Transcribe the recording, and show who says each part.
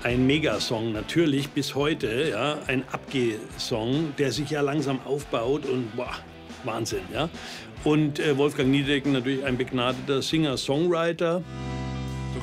Speaker 1: ein Megasong natürlich bis heute, ja, ein Abgeh-Song, der sich ja langsam aufbaut und boah, Wahnsinn, ja. Und Wolfgang Niedecken natürlich ein begnadeter Singer-Songwriter.